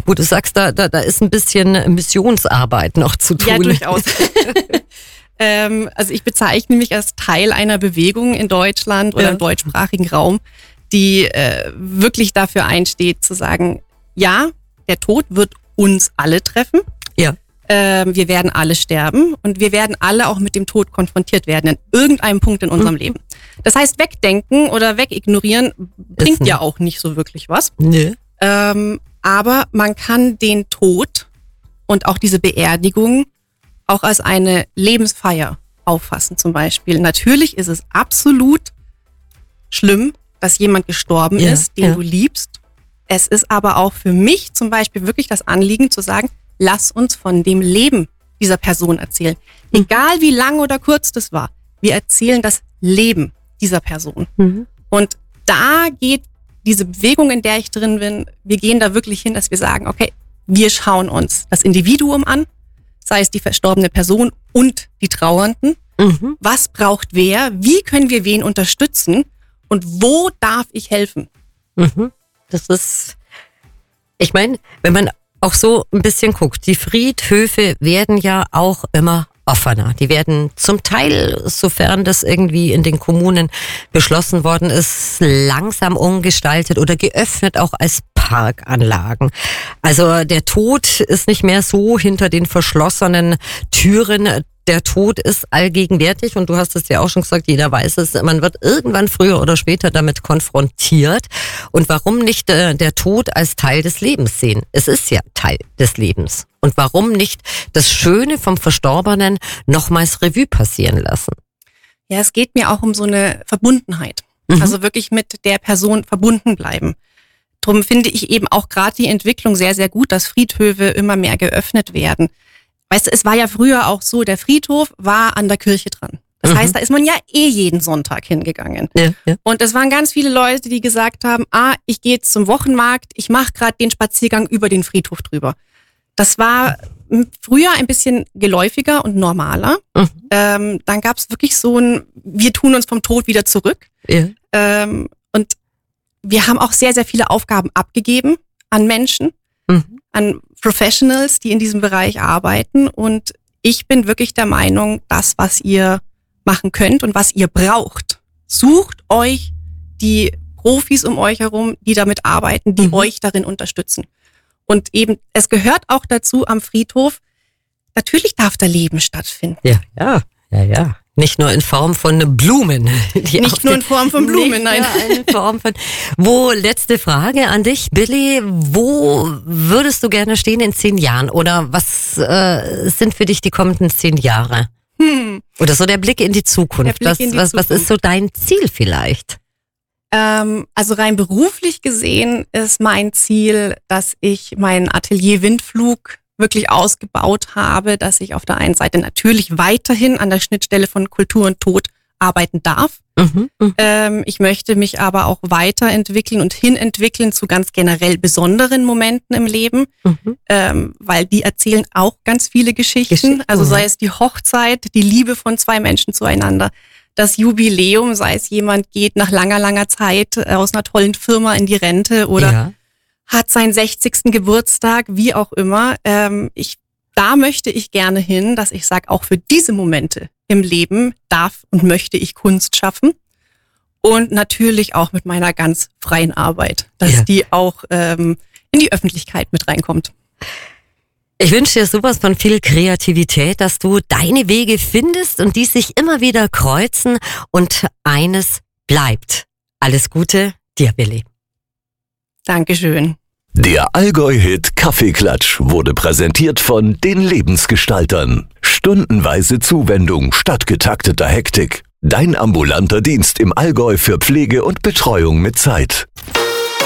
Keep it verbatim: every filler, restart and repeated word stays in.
wo du sagst, da, da, da ist ein bisschen Missionsarbeit noch zu tun. Ja, durchaus. ähm, also ich bezeichne mich als Teil einer Bewegung in Deutschland oder ja. im deutschsprachigen Raum, die äh, wirklich dafür einsteht, zu sagen, ja, der Tod wird uns alle treffen. Ja. Ähm, wir werden alle sterben und wir werden alle auch mit dem Tod konfrontiert werden in irgendeinem Punkt in unserem mhm. Leben. Das heißt, wegdenken oder wegignorieren bringt ja auch nicht so wirklich was. Nee. Ähm, aber man kann den Tod und auch diese Beerdigung auch als eine Lebensfeier auffassen zum Beispiel. Natürlich ist es absolut schlimm, dass jemand gestorben ja, ist, den ja. du liebst. Es ist aber auch für mich zum Beispiel wirklich das Anliegen zu sagen, lass uns von dem Leben dieser Person erzählen. Mhm. Egal wie lang oder kurz das war. Wir erzählen das Leben dieser Person. Mhm. Und da geht diese Bewegung, in der ich drin bin, wir gehen da wirklich hin, dass wir sagen, okay, wir schauen uns das Individuum an, sei es die verstorbene Person und die Trauernden. Mhm. Was braucht wer? Wie können wir wen unterstützen? Und wo darf ich helfen? Mhm. Das ist, ich meine, wenn man auch so ein bisschen guckt, die Friedhöfe werden ja auch immer offener. Die werden zum Teil, sofern das irgendwie in den Kommunen beschlossen worden ist, langsam umgestaltet oder geöffnet auch als Parkanlagen. Also der Tod ist nicht mehr so hinter den verschlossenen Türen. Der Tod ist allgegenwärtig und du hast es ja auch schon gesagt, jeder weiß es, man wird irgendwann früher oder später damit konfrontiert. Und warum nicht äh, der Tod als Teil des Lebens sehen? Es ist ja Teil des Lebens. Und warum nicht das Schöne vom Verstorbenen nochmals Revue passieren lassen? Ja, es geht mir auch um so eine Verbundenheit. Mhm. Also wirklich mit der Person verbunden bleiben. Drum finde ich eben auch gerade die Entwicklung sehr, sehr gut, dass Friedhöfe immer mehr geöffnet werden. Weißt du, es war ja früher auch so, der Friedhof war an der Kirche dran. Das mhm. heißt, da ist man ja eh jeden Sonntag hingegangen. Ja, ja. Und es waren ganz viele Leute, die gesagt haben, ah, ich gehe jetzt zum Wochenmarkt, ich mache gerade den Spaziergang über den Friedhof drüber. Das war früher ein bisschen geläufiger und normaler. Mhm. Ähm, dann gab es wirklich so ein, wir tun uns vom Tod wieder zurück. Ja. Ähm, und wir haben auch sehr, sehr viele Aufgaben abgegeben an Menschen, mhm. an Professionals, die in diesem Bereich arbeiten. Und ich bin wirklich der Meinung, das, was ihr machen könnt und was ihr braucht, sucht euch die Profis um euch herum, die damit arbeiten, die mhm. euch darin unterstützen. Und eben, es gehört auch dazu am Friedhof, natürlich darf da Leben stattfinden. Ja, ja, ja, ja. Nicht nur in Form von Blumen. Die nicht nur in Form von Blumen, nein. In Form von. Wo, letzte Frage an dich, Billy, wo würdest du gerne stehen in zehn Jahren? Oder was äh, sind für dich die kommenden zehn Jahre? Hm. Oder so der Blick in die Zukunft. Blick was, in die was, Zukunft. was ist so dein Ziel vielleicht? Ähm, also rein beruflich gesehen ist mein Ziel, dass ich mein Atelier Windflug wirklich ausgebaut habe, dass ich auf der einen Seite natürlich weiterhin an der Schnittstelle von Kultur und Tod arbeiten darf. Mhm, mh. ähm, ich möchte mich aber auch weiterentwickeln und hinentwickeln zu ganz generell besonderen Momenten im Leben, mhm. ähm, weil die erzählen auch ganz viele Geschichten. Geschichten also sei es die Hochzeit, die Liebe von zwei Menschen zueinander, das Jubiläum, sei es jemand geht nach langer, langer Zeit aus einer tollen Firma in die Rente oder ja. hat seinen sechzigsten Geburtstag, wie auch immer. Ähm, ich, da möchte ich gerne hin, dass ich sage, auch für diese Momente im Leben darf und möchte ich Kunst schaffen. Und natürlich auch mit meiner ganz freien Arbeit, dass ja. die auch ähm, in die Öffentlichkeit mit reinkommt. Ich wünsche dir sowas von viel Kreativität, dass du deine Wege findest und die sich immer wieder kreuzen. Und eines bleibt. Alles Gute, dir, Billy. Dankeschön. Der Allgäu-Hit Kaffeeklatsch wurde präsentiert von den Lebensgestaltern. Stundenweise Zuwendung statt getakteter Hektik. Dein ambulanter Dienst im Allgäu für Pflege und Betreuung mit Zeit.